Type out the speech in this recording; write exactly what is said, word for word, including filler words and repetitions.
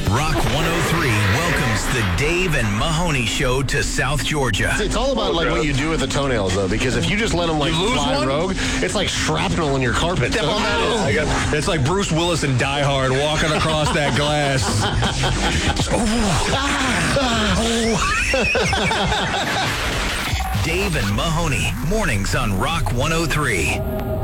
Rock one oh three welcomes the Dave and Mahoney Show to South Georgia. It's all about like what you do with the toenails, though, because if you just let them like fly one? rogue, it's like shrapnel in your carpet. Step on that. Got, it's like Bruce Willis in Die Hard walking across that glass. Dave and Mahoney, mornings on Rock one oh three.